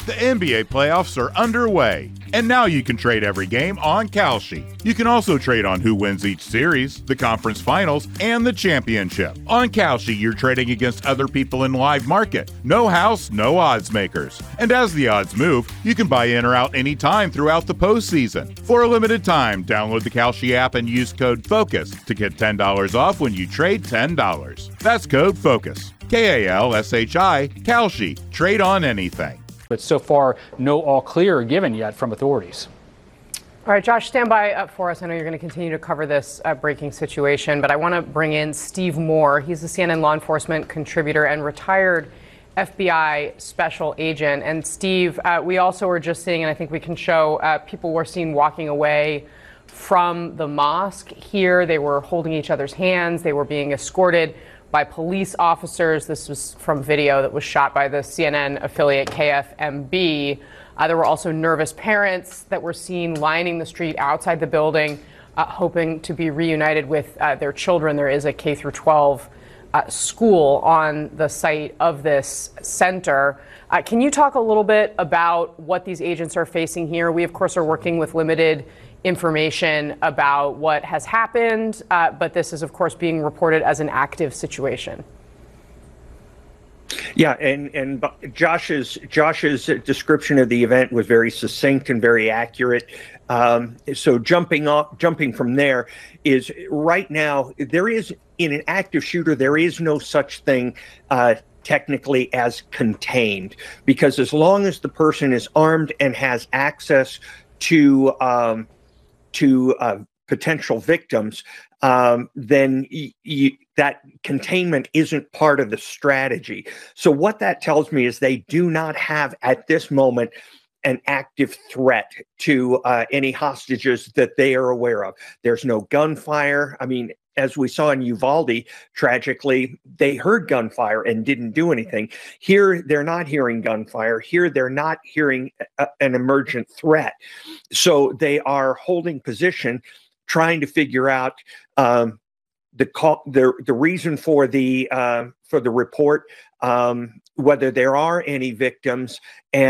The NBA playoffs are underway, and now you can trade every game on Kalshi. You can also trade on who wins each series, the conference finals, and the championship. On Kalshi, you're trading against other people in live market. No house, no odds makers. And as the odds move, you can buy in or out anytime throughout the postseason. For a limited time, download the Kalshi app and use code FOCUS to get $10 off when you trade $10. That's code FOCUS. Kalshi, Kalshi. Trade on anything. But so far, no all clear given yet from authorities. All right, Josh, stand by for us. I know you're going to continue to cover this breaking situation, but I want to bring in Steve Moore. He's the CNN law enforcement contributor and retired FBI special agent. And Steve, we also were just seeing, and I think we can show, people were seen walking away from the mosque here. They were holding each other's hands. They were being escorted by police officers. This was from video that was shot by the CNN affiliate KFMB. There were also nervous parents that were seen lining the street outside the building, hoping to be reunited with their children. There is a K through 12 school on the site of this center. Can you talk a little bit about what these agents are facing here? We, of course, are working with limited information about what has happened, but this is, of course, being reported as an active situation. Yeah, and Josh's description of the event was very succinct and very accurate. So jumping from there is right now there is in an active shooter there is no such thing technically as contained, because as long as the person is armed and has access to potential victims, then that containment isn't part of the strategy. So what that tells me is they do not have at this moment an active threat to any hostages that they are aware of. There's no gunfire. I mean, as we saw in Uvalde, tragically, they heard gunfire and didn't do anything. Here, they're not hearing gunfire. Here, they're not hearing an emergent threat. So they are holding position, trying to figure out the reason for the report, whether there are any victims, and